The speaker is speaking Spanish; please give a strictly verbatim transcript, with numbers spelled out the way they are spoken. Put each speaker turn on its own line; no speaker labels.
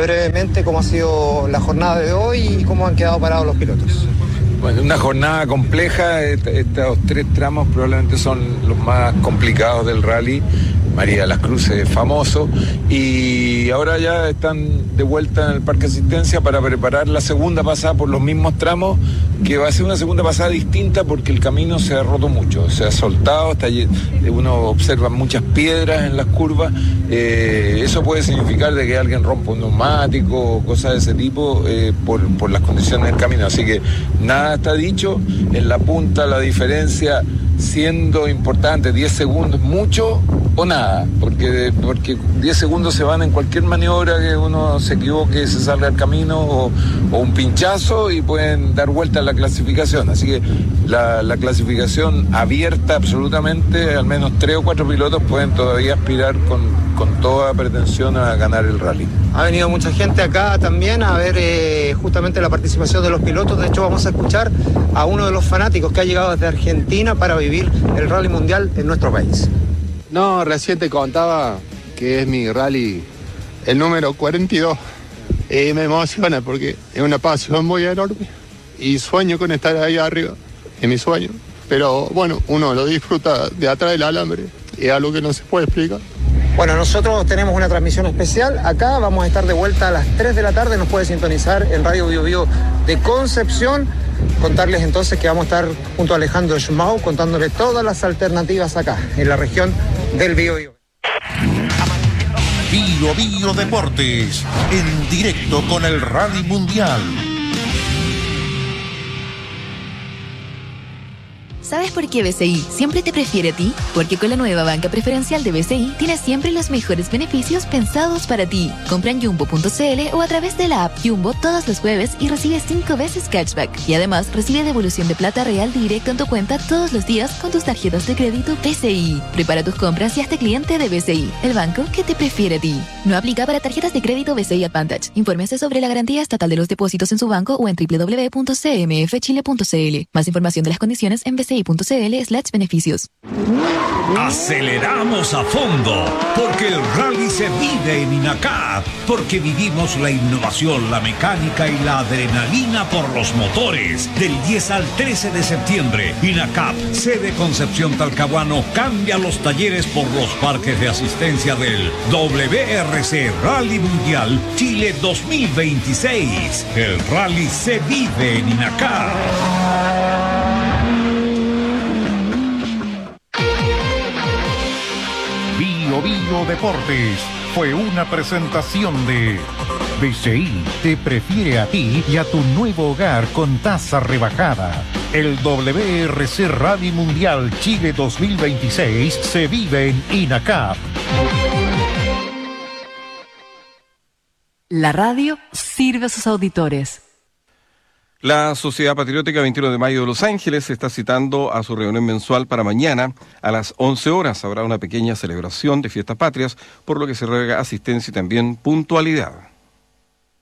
brevemente cómo ha sido la jornada de hoy y cómo han quedado parados los pilotos.
Bueno, una jornada compleja. Estos tres tramos probablemente son los más complicados del rally. María de las Cruces es famoso, y ahora ya están de vuelta en el Parque Asistencia para preparar la segunda pasada por los mismos tramos, que va a ser una segunda pasada distinta porque el camino se ha roto mucho, se ha soltado, está, uno observa muchas piedras en las curvas. Eh, eso puede significar de que alguien rompa un neumático o cosas de ese tipo eh, por, por las condiciones del camino, así que nada está dicho. En la punta la diferencia siendo importante, diez segundos, mucho o nada, porque, porque diez segundos se van en cualquier maniobra que uno se equivoque, se salga del camino o, o un pinchazo y pueden dar vuelta a la clasificación, así que la, la clasificación abierta absolutamente, al menos tres o cuatro pilotos pueden todavía aspirar con, con toda pretensión a ganar el rally.
Ha venido mucha gente acá también a ver eh, justamente la participación de los pilotos. De hecho, vamos a escuchar a uno de los fanáticos que ha llegado desde Argentina para vivir el rally mundial en nuestro país.
No, recién te contaba que es mi rally el número cuarenta y dos. Y me emociona porque es una pasión muy enorme y sueño con estar ahí arriba, es mi sueño. Pero bueno, uno lo disfruta de atrás del alambre, es algo que no se puede explicar.
Bueno, nosotros tenemos una transmisión especial acá, vamos a estar de vuelta a las tres de la tarde, nos puede sintonizar en Radio Bio Bio de Concepción. Contarles entonces que vamos a estar junto a Alejandro Schmau contándole todas las alternativas acá, en la región del Bio Bio.
Bio Bio Deportes, en directo con el Rally Mundial.
¿Sabes por qué B C I siempre te prefiere a ti? Porque con la nueva banca preferencial de B C I tienes siempre los mejores beneficios pensados para ti. Compra en jumbo punto c l o a través de la app Jumbo todos los jueves y recibe cinco veces cashback. Y además recibe devolución de plata real directo en tu cuenta todos los días con tus tarjetas de crédito B C I. Prepara tus compras y hazte cliente de B C I, el banco que te prefiere a ti. No aplica para tarjetas de crédito B C I Advantage. Infórmese sobre la garantía estatal de los depósitos en su banco o en doble u doble u doble u punto c m f chile punto c l. Más información de las condiciones en bci.cl slash beneficios.
Aceleramos a fondo, porque el rally se vive en INACAP, porque vivimos la innovación, la mecánica y la adrenalina por los motores. Del diez al trece de septiembre, INACAP, sede Concepción Talcahuano, cambia los talleres por los parques de asistencia del W R C Rally Mundial Chile dos mil veintiséis. El rally se vive en INACAP.
Bio Bio Deportes fue una presentación de B C I te prefiere a ti y a tu nuevo hogar con tasa rebajada. El W R C Rally Mundial Chile dos mil veintiséis se vive en INACAP.
La radio sirve a sus auditores.
La Sociedad Patriótica veintiuno de Mayo de Los Ángeles está citando a su reunión mensual para mañana a las once horas. Habrá una pequeña celebración de fiestas patrias, por lo que se ruega asistencia y también puntualidad.